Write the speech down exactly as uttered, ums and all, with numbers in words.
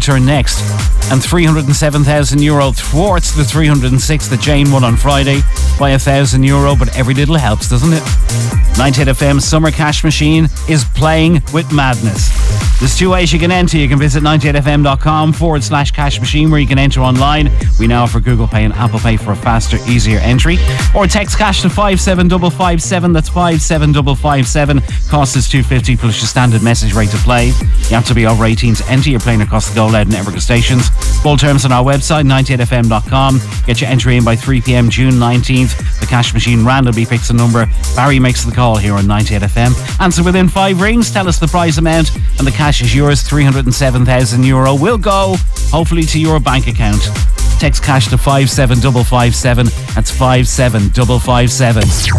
turn next. And three hundred seven thousand euro thwarts the three hundred six that Jane won on Friday by a thousand euro, but every little helps, doesn't it? ninety-eight F M's Summer Cash Machine is playing with madness. There's two ways you can enter. You can visit ninety-eight fm.com forward slash cash machine where you can enter online. We now offer Google Pay and Apple Pay for a faster, easier entry. Or text cash to five seven five five seven. That's five seven five five seven. Cost is two fifty plus your standard message rate to play. You have to be over eighteen to enter. You're playing across the Go Loud network of stations. Full terms on our website, ninety-eight f m dot com. Get your entry in by three p.m. June nineteenth. The cash machine randomly picks a number. Barry makes the call here on ninety-eight F M. Answer within five rings. Tell us the prize amount and the cash is yours. three hundred seven thousand euro will go, hopefully, to your bank account. Text cash to five seven five five seven. That's five seven five five seven.